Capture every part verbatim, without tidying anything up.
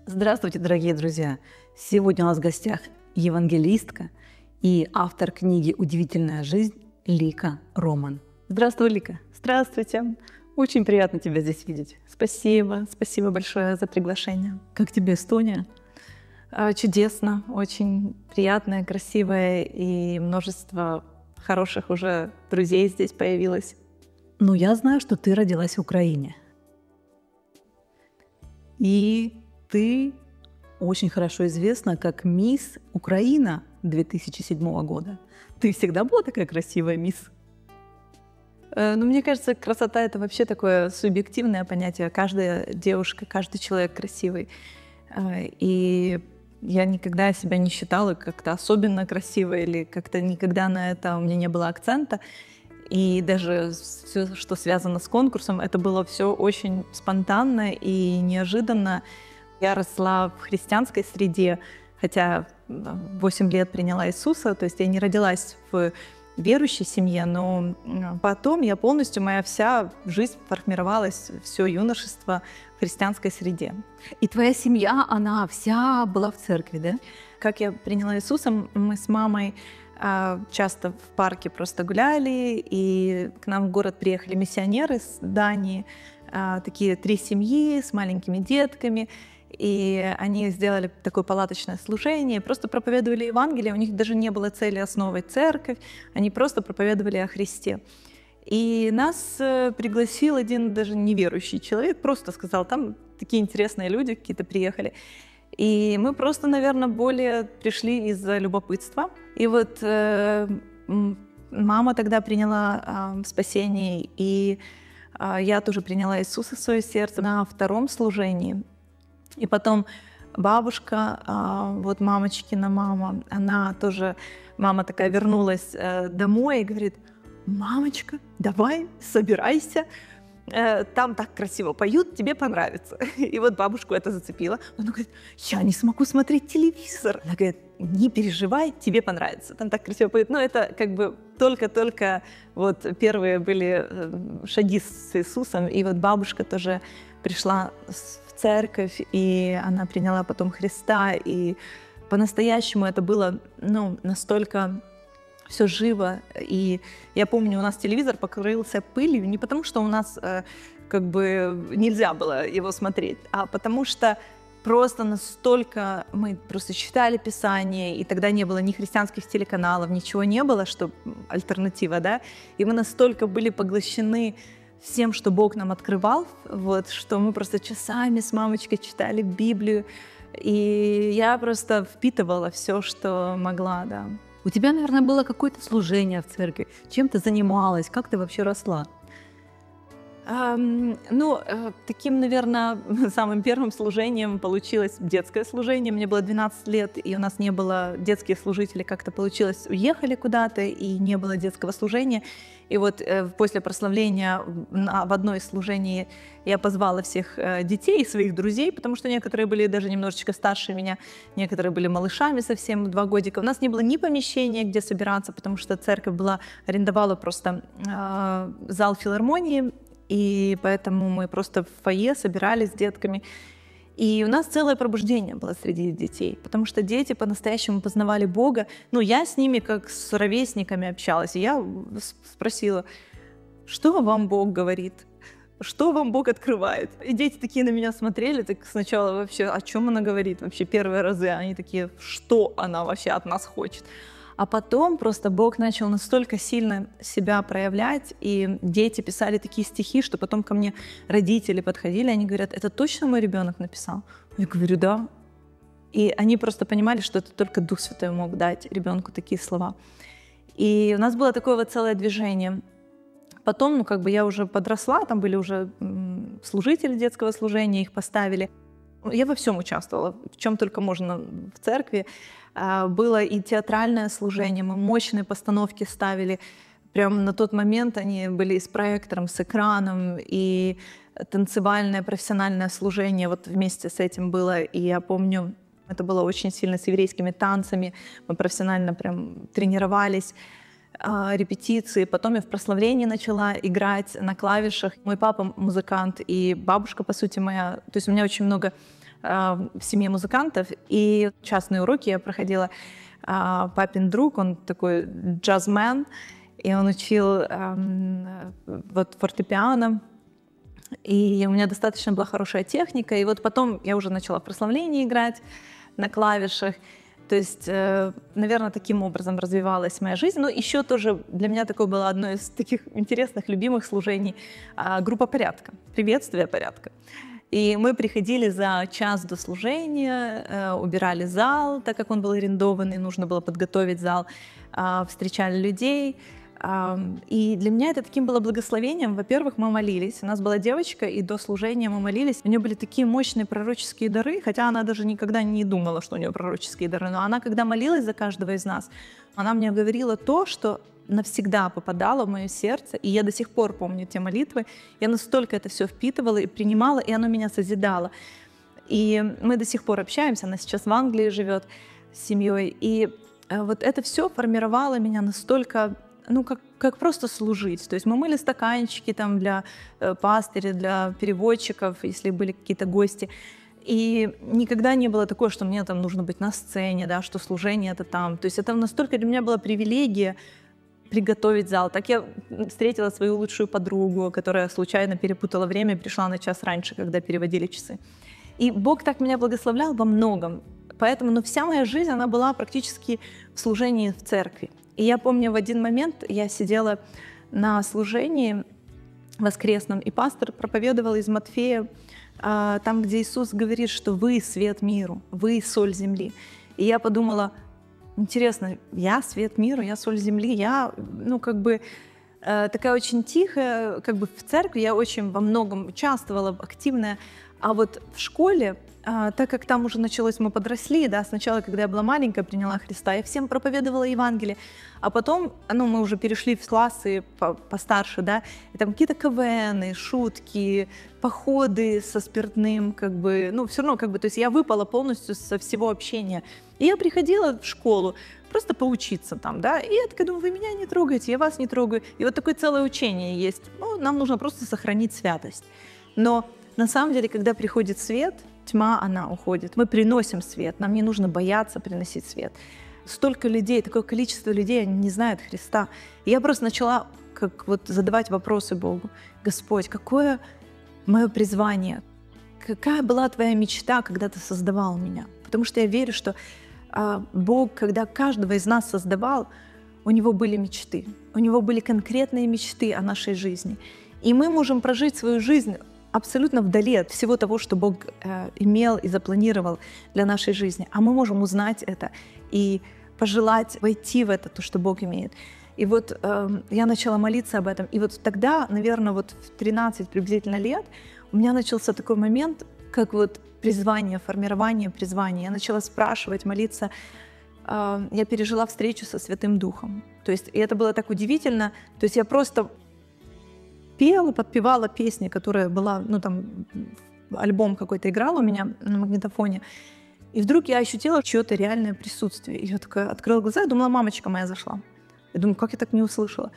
Здравствуйте, дорогие друзья! Сегодня у нас в гостях евангелистка и автор книги «Удивительная жизнь» Лика Роман. Здравствуй, Лика! Здравствуйте! Очень приятно тебя здесь видеть. Спасибо, спасибо большое за приглашение. Как тебе Эстония? Чудесно, очень приятная, красивая, и множество хороших уже друзей здесь появилось. Ну, я знаю, что ты родилась в Украине. И ты очень хорошо известна как мисс Украина две тысячи седьмого года. Ты всегда была такая красивая мисс? Ну, мне кажется, красота — это вообще такое субъективное понятие. Каждая девушка, каждый человек красивый. И я никогда себя не считала как-то особенно красивой или как-то никогда на это у меня не было акцента. И даже все, что связано с конкурсом, это было все очень спонтанно и неожиданно. Я росла в христианской среде, хотя в восемь лет приняла Иисуса, то есть я не родилась в верующей семье, но потом я полностью, моя вся жизнь формировалась, все юношество в христианской среде. И твоя семья, она вся была в церкви, да? Как я приняла Иисуса, мы с мамой часто в парке просто гуляли, и к нам в город приехали миссионеры с Дании, такие три семьи с маленькими детками. И они сделали такое палаточное служение, просто проповедовали Евангелие, у них даже не было цели основывать церковь, они просто проповедовали о Христе. И нас пригласил один даже неверующий человек, просто сказал, там такие интересные люди какие-то приехали. И мы просто, наверное, более пришли из-за любопытства. И вот э, мама тогда приняла э, спасение, и э, я тоже приняла Иисуса в свое сердце на втором служении. И потом бабушка, вот мамочкина мама, она тоже, мама такая вернулась домой и говорит: «Мамочка, давай, собирайся, там так красиво поют, тебе понравится». И вот бабушку это зацепило. Она говорит: «Я не смогу смотреть телевизор». Она говорит: «Не переживай, тебе понравится, там так красиво поют». Ну, это как бы только-только вот первые были шаги с Иисусом, и вот бабушка тоже пришла в церковь, и она приняла потом Христа, и по-настоящему это было, ну, настолько все живо. И я помню, у нас телевизор покрылся пылью не потому, что у нас э, как бы нельзя было его смотреть, а потому что просто настолько мы просто читали Писание, и тогда не было ни христианских телеканалов, ничего не было, что альтернатива, да, и мы настолько были поглощены всем, что Бог нам открывал, вот, что мы просто часами с мамочкой читали Библию, и я просто впитывала все, что могла, да. У тебя, наверное, было какое-то служение в церкви. Чем ты занималась? Как ты вообще росла? Um, ну, таким, наверное, самым первым служением получилось детское служение. Мне было двенадцать лет, и у нас не было детских служителей. Как-то получилось, уехали куда-то, и не было детского служения. И вот э, после прославления в одно из служений я позвала всех э, детей, своих друзей, потому что некоторые были даже немножечко старше меня, некоторые были малышами совсем, два годика. У нас не было ни помещения, где собираться, потому что церковь была, арендовала просто э, зал филармонии, и поэтому мы просто в фойе собирались с детками. И у нас целое пробуждение было среди детей, потому что дети по-настоящему познавали Бога. Ну, я с ними как с ровесниками общалась, и я спросила: что вам Бог говорит? Что вам Бог открывает? И дети такие на меня смотрели, так сначала вообще, о чем она говорит? Вообще первые разы они такие: что она вообще от нас хочет? А потом просто Бог начал настолько сильно себя проявлять, и дети писали такие стихи, что потом ко мне родители подходили, они говорят: это точно мой ребенок написал? Я говорю: да. И они просто понимали, что это только Дух Святой мог дать ребенку такие слова. И у нас было такое вот целое движение. Потом, ну как бы я уже подросла, там были уже служители детского служения, их поставили. Я во всем участвовала, в чем только можно в церкви. Было и театральное служение, мы мощные постановки ставили. Прям на тот момент они были и с проектором, с экраном, и танцевальное профессиональное служение вот вместе с этим было. И я помню, это было очень сильно с еврейскими танцами, мы профессионально прям тренировались. Репетиции, потом я в прославлении начала играть на клавишах. Мой папа музыкант и бабушка, по сути, моя. То есть у меня очень много в семье музыкантов, и частные уроки я проходила. Папин друг, он такой джазмен, и он учил эм, вот фортепиано, и у меня достаточно была хорошая техника, и вот потом я уже начала в прославлении играть на клавишах. То есть, э, наверное, таким образом развивалась моя жизнь. Но еще тоже для меня такое было одно из таких интересных, любимых служений э, группа порядка, приветствие порядка. И мы приходили за час до служения, э, убирали зал, так как он был арендованный, нужно было подготовить зал, э, встречали людей. Э, и для меня это таким было благословением. Во-первых, мы молились. У нас была девочка, и до служения мы молились. У нее были такие мощные пророческие дары, хотя она даже никогда не думала, что у нее пророческие дары. Но она, когда молилась за каждого из нас, она мне говорила то, что навсегда попадало в мое сердце, и я до сих пор помню те молитвы. Я настолько это все впитывала и принимала, и оно меня созидало. И мы до сих пор общаемся, она сейчас в Англии живет с семьей, и вот это все формировало меня настолько, ну, как, как просто служить. То есть мы мыли стаканчики там для э, пастыря, для переводчиков, если были какие-то гости. И никогда не было такого, что мне там нужно быть на сцене, да, что служение это там. То есть это настолько для меня была привилегия приготовить зал. Так я встретила свою лучшую подругу, которая случайно перепутала время и пришла на час раньше, когда переводили часы. И Бог так меня благословлял во многом. Поэтому, ну, вся моя жизнь, она была практически в служении в церкви. И я помню, в один момент я сидела на служении воскресном, и пастор проповедовал из Матфея, там, где Иисус говорит, что вы свет миру, вы соль земли. И я подумала, интересно, я свет миру, я соль земли, я, ну, как бы э, такая очень тихая, как бы в церкви я очень во многом участвовала, активная, а вот в школе, э, так как там уже началось, мы подросли, да, сначала, когда я была маленькая, приняла Христа, я всем проповедовала Евангелие, а потом, ну, мы уже перешли в классы постарше, да, и там какие-то КВНы, шутки, походы со спиртным, как бы, ну, все равно, как бы, то есть я выпала полностью со всего общения. И я приходила в школу просто поучиться там, да, и я такая думаю, вы меня не трогаете, я вас не трогаю. И вот такое целое учение есть. Ну, нам нужно просто сохранить святость. Но на самом деле, когда приходит свет, тьма, она уходит. Мы приносим свет, нам не нужно бояться приносить свет. Столько людей, такое количество людей, они не знают Христа. И я просто начала как вот задавать вопросы Богу. Господь, какое мое призвание? Какая была твоя мечта, когда ты создавал меня? Потому что я верю, что а, Бог, когда каждого из нас создавал, у него были мечты. У него были конкретные мечты о нашей жизни. И мы можем прожить свою жизнь абсолютно вдали от всего того, что Бог э, имел и запланировал для нашей жизни. А мы можем узнать это и пожелать войти в это, то, что Бог имеет. И вот э, я начала молиться об этом. И вот тогда, наверное, вот в тринадцать приблизительно лет у меня начался такой момент, как вот призвание, формирование призвания. Я начала спрашивать, молиться. Э, я пережила встречу со Святым Духом. То есть, и это было так удивительно. То есть я просто пела, подпевала песни, которая была, ну там, альбом какой-то играл у меня на магнитофоне. И вдруг я ощутила чье-то реальное присутствие. И я такая открыла глаза и думала, мамочка моя зашла. Я думаю, как я так не услышала?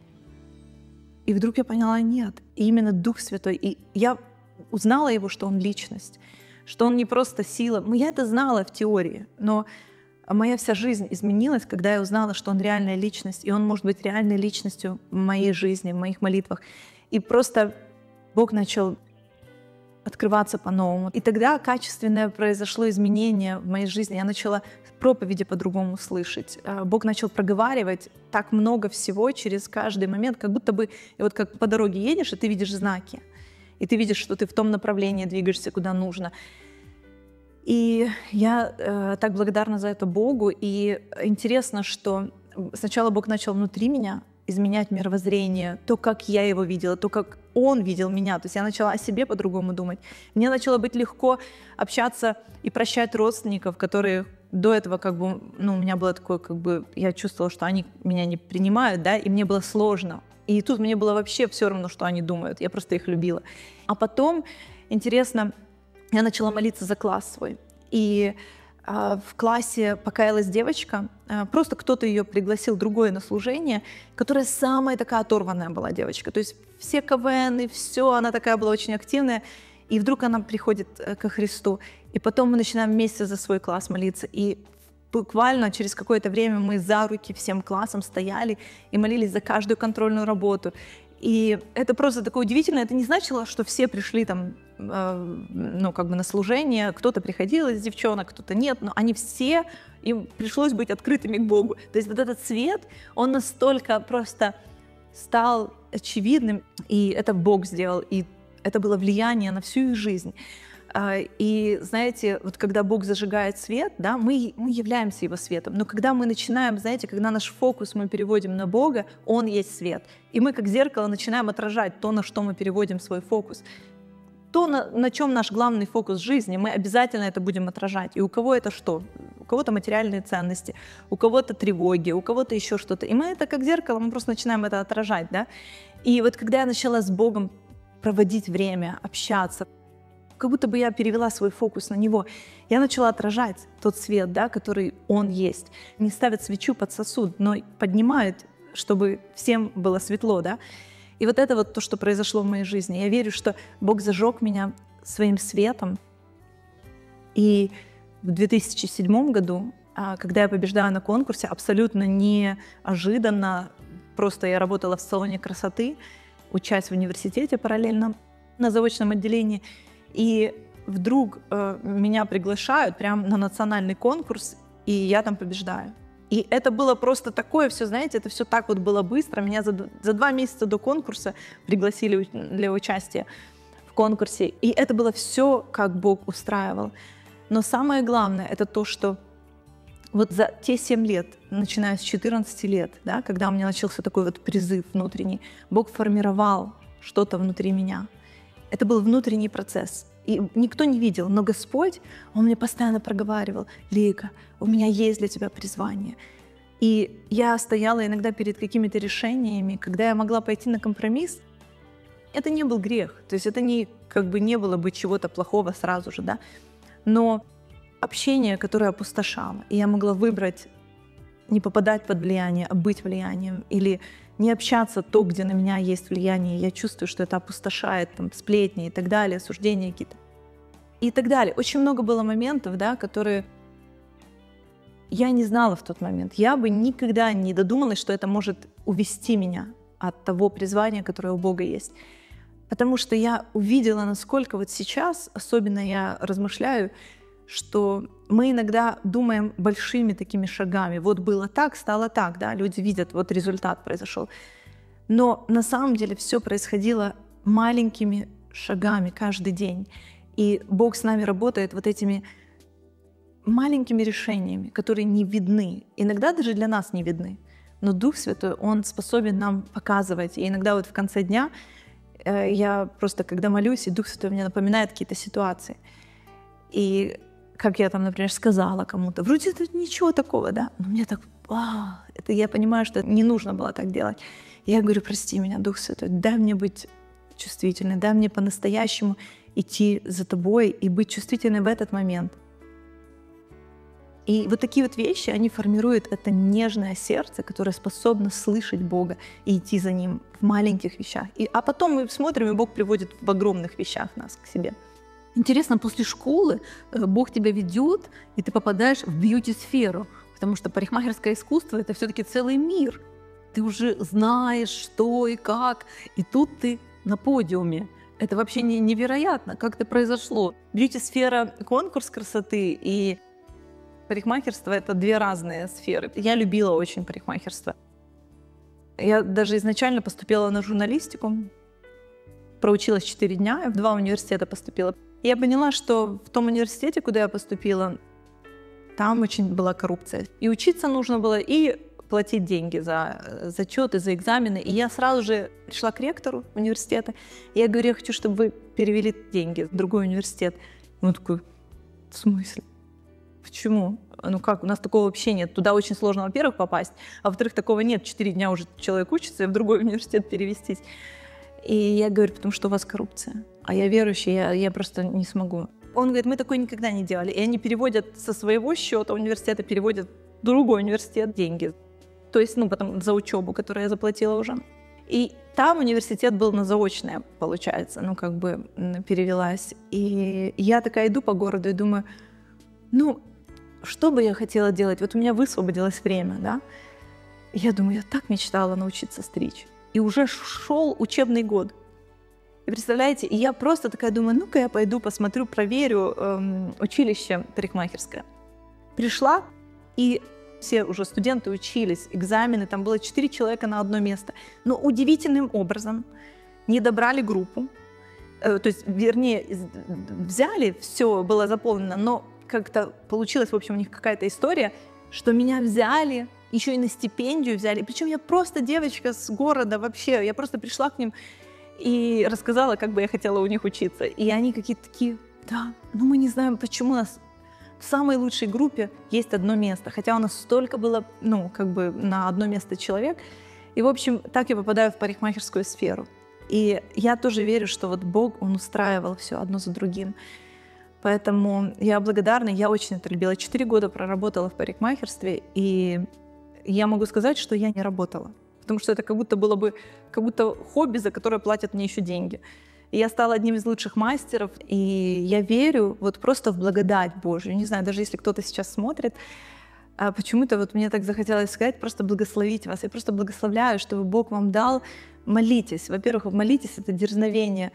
И вдруг я поняла, нет. И именно Дух Святой. И я узнала его, что он личность, что он не просто сила. Я это знала в теории, но моя вся жизнь изменилась, когда я узнала, что он реальная личность, и он может быть реальной личностью в моей жизни, в моих молитвах. И просто Бог начал открываться по-новому. И тогда качественное произошло изменение в моей жизни. Я начала проповеди по-другому слышать. Бог начал проговаривать так много всего через каждый момент, как будто бы, и вот как по дороге едешь, и ты видишь знаки, и ты видишь, что ты в том направлении двигаешься, куда нужно. И я э, так благодарна за это Богу. И интересно, что сначала Бог начал внутри меня изменять мировоззрение, то, как я его видела, то, как он видел меня. То есть я начала о себе по-другому думать. Мне начало быть легко общаться и прощать родственников, которые до этого как бы, ну, у меня было такое, как бы, я чувствовала, что они меня не принимают, да, и мне было сложно. И тут мне было вообще все равно, что они думают. Я просто их любила. А потом, интересно, я начала молиться за класс свой. И э, в классе покаялась девочка, э, просто кто-то ее пригласил другое на служение, которая самая такая оторванная была девочка. То есть все КВНы, все, она такая была очень активная. И вдруг она приходит ко Христу, и потом мы начинаем вместе за свой класс молиться. И буквально через какое-то время мы за руки всем классом стояли и молились за каждую контрольную работу. И это просто такое удивительно. Это не значило, что все пришли там, э, ну, как бы на служение. Кто-то приходил из девчонок, кто-то нет. Но они все, им пришлось быть открытыми к Богу. То есть вот этот свет, он настолько просто стал очевидным. И это Бог сделал. И это было влияние на всю их жизнь. И знаете, вот когда Бог зажигает свет, да, мы, мы являемся Его светом. Но когда мы начинаем, знаете, когда наш фокус мы переводим на Бога, Он есть свет. И мы как зеркало начинаем отражать то, на что мы переводим свой фокус. То, на, на чем наш главный фокус жизни, мы обязательно это будем отражать. И у кого это что? У кого-то материальные ценности, у кого-то тревоги, у кого-то еще что-то. И мы это как зеркало, мы просто начинаем это отражать, да. И вот когда я начала с Богом проводить время, общаться, как будто бы я перевела свой фокус на Него. Я начала отражать тот свет, да, который Он есть. Не ставят свечу под сосуд, но поднимают, чтобы всем было светло. Да? И вот это вот то, что произошло в моей жизни. Я верю, что Бог зажег меня своим светом. И в две тысячи седьмом году, когда я побеждала на конкурсе, абсолютно неожиданно, просто я работала в салоне красоты, учась в университете параллельно на заочном отделении, и вдруг э, меня приглашают прямо на национальный конкурс, и я там побеждаю. И это было просто такое все, знаете, это все так вот было быстро. Меня за, за два месяца до конкурса пригласили для участия в конкурсе. И это было все, как Бог устраивал. Но самое главное, это то, что вот за те семь лет, начиная с четырнадцати лет, да, когда у меня начался такой вот призыв внутренний, Бог формировал что-то внутри меня. Это был внутренний процесс. И никто не видел, но Господь, Он мне постоянно проговаривал: Лика, у меня есть для тебя призвание. И я стояла иногда перед какими-то решениями, когда я могла пойти на компромисс. Это не был грех, то есть это не, как бы не было бы чего-то плохого сразу же, да. Но общение, которое опустошало, и я могла выбрать не попадать под влияние, а быть влиянием, или не общаться то, где на меня есть влияние, я чувствую, что это опустошает, там, сплетни и так далее, осуждения какие-то и так далее. Очень много было моментов, да, которые я не знала в тот момент. Я бы никогда не додумалась, что это может увести меня от того призвания, которое у Бога есть. Потому что я увидела, насколько вот сейчас, особенно я размышляю, что мы иногда думаем большими такими шагами. Вот было так, стало так, да, люди видят, вот результат произошел. Но на самом деле все происходило маленькими шагами каждый день. И Бог с нами работает вот этими маленькими решениями, которые не видны. Иногда даже для нас не видны. Но Дух Святой, Он способен нам показывать. И иногда вот в конце дня э, я просто, когда молюсь, и Дух Святой мне напоминает какие-то ситуации. И как я там, например, сказала кому-то, вроде это ничего такого, да, но мне так, вау, это я понимаю, что не нужно было так делать. Я говорю: прости меня, Дух Святой, дай мне быть чувствительной, дай мне по-настоящему идти за тобой и быть чувствительной в этот момент. И вот такие вот вещи, они формируют это нежное сердце, которое способно слышать Бога и идти за Ним в маленьких вещах. И, а потом мы смотрим, и Бог приводит в огромных вещах нас к себе. Интересно, после школы Бог тебя ведет, и ты попадаешь в бьюти-сферу, потому что парикмахерское искусство — это все-таки целый мир. Ты уже знаешь, что и как, и тут ты на подиуме. Это вообще не, невероятно, как это произошло. Бьюти-сфера, конкурс красоты и парикмахерство — это две разные сферы. Я любила очень парикмахерство. Я даже изначально поступила на журналистику, проучилась четыре дня, я в два университета поступила. И я поняла, что в том университете, куда я поступила, там очень была коррупция. И учиться нужно было, и платить деньги за зачеты, за экзамены. И я сразу же пришла к ректору университета, и я говорю: я хочу, чтобы вы перевели деньги в другой университет. И он такой: в смысле? Почему? Ну как, у нас такого вообще нет. Туда очень сложно, во-первых, попасть, а во-вторых, такого нет. Четыре дня уже человек учится, и в другой университет перевестись. И я говорю: потому что у вас коррупция. А я верующий, я, я просто не смогу. Он говорит: мы такое никогда не делали. И они переводят со своего счета университета, переводят в другой университет деньги. То есть, ну, потом за учебу, которую я заплатила уже. И там университет был на заочное, получается, ну, как бы перевелась. И я такая иду по городу и думаю, ну, что бы я хотела делать? Вот у меня высвободилось время, да? И я думаю, я так мечтала научиться стричь. И уже шел учебный год. И представляете, и я просто такая думаю, ну-ка я пойду посмотрю, проверю эм, училище парикмахерское. Пришла, и все уже студенты учились, экзамены, там было четыре человека на одно место. Но удивительным образом не добрали группу, э, то есть, вернее, взяли, все было заполнено, но как-то получилась, в общем, у них какая-то история, что меня взяли, еще и на стипендию взяли. Причем я просто девочка с города вообще, я просто пришла к ним и рассказала, как бы я хотела у них учиться. И они какие-то такие, да, ну мы не знаем, почему у нас в самой лучшей группе есть одно место, хотя у нас столько было, ну, как бы на одно место человек. И, в общем, так я попадаю в парикмахерскую сферу. И я тоже верю, что вот Бог, Он устраивал все одно за другим. Поэтому я благодарна, я очень это любила. Четыре года проработала в парикмахерстве, и я могу сказать, что я не работала. Потому что это как будто было бы, как будто хобби, за которое платят мне еще деньги. И я стала одним из лучших мастеров, и я верю вот просто в благодать Божию. Не знаю, даже если кто-то сейчас смотрит, почему-то вот мне так захотелось сказать, просто благословить вас. Я просто благословляю, чтобы Бог вам дал. Молитесь. Во-первых, молитесь, это дерзновение.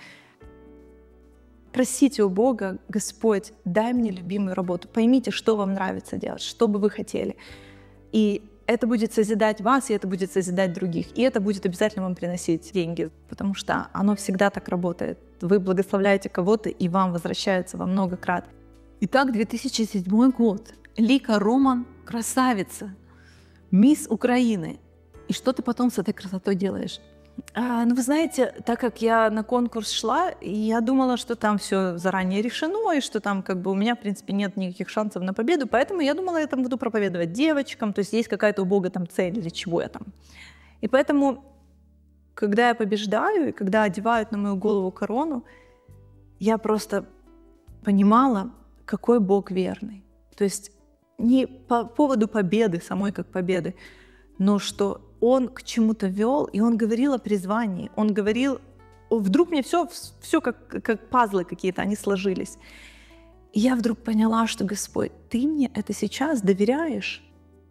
Просите у Бога, Господь, дай мне любимую работу. Поймите, что вам нравится делать, что бы вы хотели. И это будет созидать вас, и это будет созидать других. И это будет обязательно вам приносить деньги, потому что оно всегда так работает. Вы благословляете кого-то, и вам возвращается во много крат. Итак, две тысячи седьмой год. Лика Роман – красавица, мисс Украины. И что ты потом с этой красотой делаешь? А, ну, вы знаете, так как я на конкурс шла, я думала, что там все заранее решено, и что там как бы у меня, в принципе, нет никаких шансов на победу, поэтому я думала, я там буду проповедовать девочкам, то есть есть какая-то у Бога там цель, для чего я там. И поэтому, когда я побеждаю, и когда одевают на мою голову корону, я просто понимала, какой Бог верный. То есть не по поводу победы, самой как победы, но что Он к чему-то вел, и Он говорил о призвании. Он говорил, вдруг мне все, все как, как пазлы какие-то, они сложились. И я вдруг поняла, что, Господь, Ты мне это сейчас доверяешь.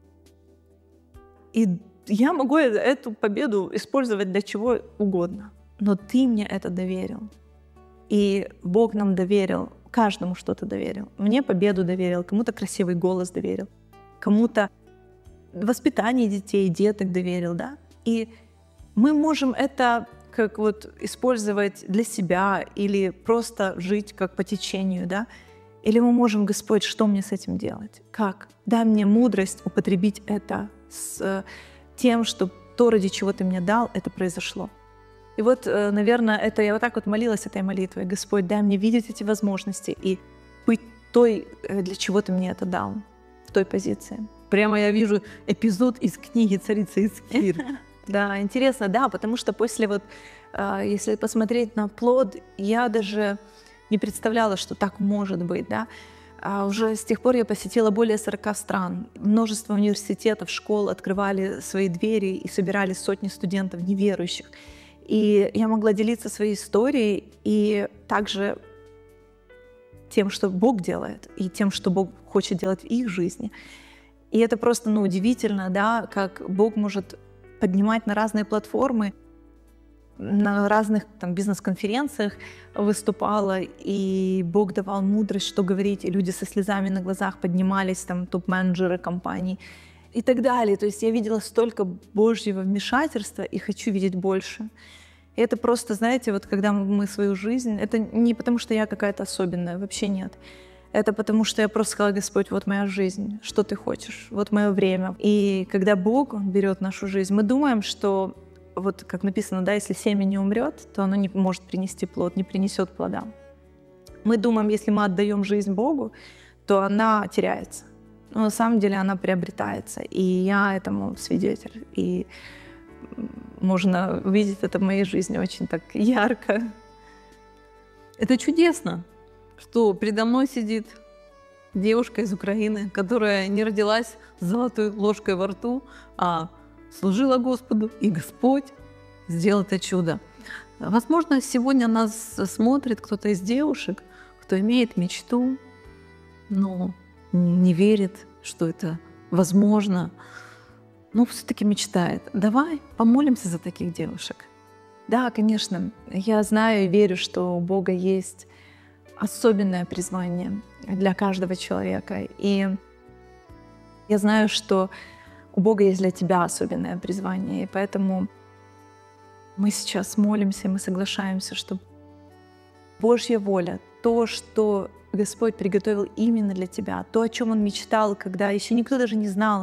И я могу эту победу использовать для чего угодно, но Ты мне это доверил. И Бог нам доверил, каждому что-то доверил. Мне победу доверил, кому-то красивый голос доверил, кому-то воспитание детей, деток доверил, да. И мы можем это как вот использовать для себя или просто жить как по течению, да. Или мы можем, Господь, что мне с этим делать? Как? Дай мне мудрость употребить это с тем, что то, ради чего Ты мне дал, это произошло. И вот, наверное, это я вот так вот молилась этой молитвой. Господь, дай мне видеть эти возможности и быть той, для чего Ты мне это дал, в той позиции. Прямо я вижу эпизод из книги «Царица Эстер». Да, интересно, да, потому что после вот, если посмотреть на плод, я даже не представляла, что так может быть, да. А уже с тех пор я посетила более сорока стран. Множество университетов, школ открывали свои двери и собирали сотни студентов неверующих. И я могла делиться своей историей и также тем, что Бог делает, и тем, что Бог хочет делать в их жизни. И это просто, ну, удивительно, да, как Бог может поднимать на разные платформы, на разных там бизнес-конференциях выступала, и Бог давал мудрость, что говорить, и люди со слезами на глазах поднимались, там, топ-менеджеры компаний и так далее. То есть я видела столько Божьего вмешательства и хочу видеть больше. И это просто, знаете, вот когда мы свою жизнь, это не потому, что я какая-то особенная, вообще нет. Это потому, что я просто сказала, Господь, вот моя жизнь, что Ты хочешь, вот мое время. И когда Бог Он берет нашу жизнь, мы думаем, что, вот как написано, да, если семя не умрет, то оно не может принести плод, не принесет плода. Мы думаем, если мы отдаем жизнь Богу, то она теряется. Но на самом деле она приобретается. И я этому свидетель. И можно увидеть это в моей жизни очень так ярко. Это чудесно, что передо мной сидит девушка из Украины, которая не родилась с золотой ложкой во рту, а служила Господу, и Господь сделал это чудо. Возможно, сегодня нас смотрит кто-то из девушек, кто имеет мечту, но не верит, что это возможно, но все-таки мечтает. Давай помолимся за таких девушек. Да, конечно. Я знаю и верю, что у Бога есть особенное призвание для каждого человека. И я знаю, что у Бога есть для тебя особенное призвание. И поэтому мы сейчас молимся, и мы соглашаемся, что Божья воля, то, что Господь приготовил именно для тебя, то, о чем Он мечтал, когда еще никто даже не знал,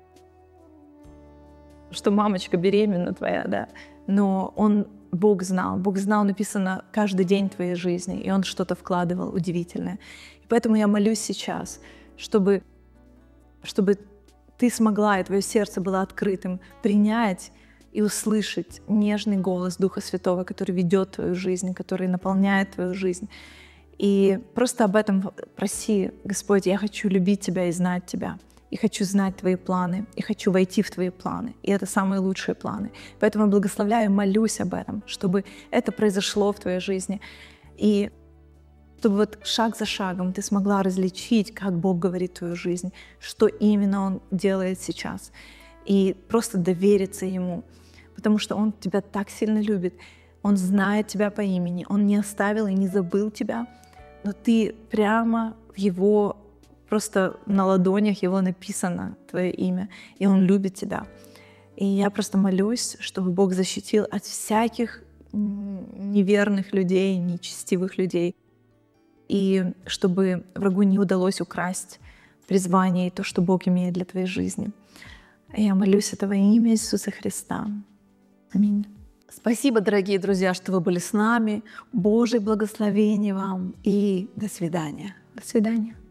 что мамочка беременна твоя, да, но Он, Бог знал, Бог знал, написано каждый день твоей жизни, и Он что-то вкладывал удивительное. И поэтому я молюсь сейчас, чтобы, чтобы ты смогла, и твое сердце было открытым, принять и услышать нежный голос Духа Святого, который ведет твою жизнь, который наполняет твою жизнь. И просто об этом проси: Господь, я хочу любить Тебя и знать Тебя, и хочу знать Твои планы, и хочу войти в Твои планы. И это самые лучшие планы. Поэтому я благословляю, молюсь об этом, чтобы это произошло в твоей жизни. И чтобы вот шаг за шагом ты смогла различить, как Бог говорит в твою жизнь, что именно Он делает сейчас. И просто довериться Ему, потому что Он тебя так сильно любит. Он знает тебя по имени, Он не оставил и не забыл тебя, но ты прямо в Его, просто на ладонях Его написано твое имя, и Он любит тебя. И я просто молюсь, чтобы Бог защитил от всяких неверных людей, нечестивых людей, и чтобы врагу не удалось украсть призвание и то, что Бог имеет для твоей жизни. Я молюсь этого имя Иисуса Христа. Аминь. Спасибо, дорогие друзья, что вы были с нами. Божье благословение вам и до свидания. До свидания.